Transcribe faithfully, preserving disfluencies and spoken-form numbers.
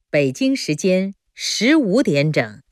北京时间十五点整。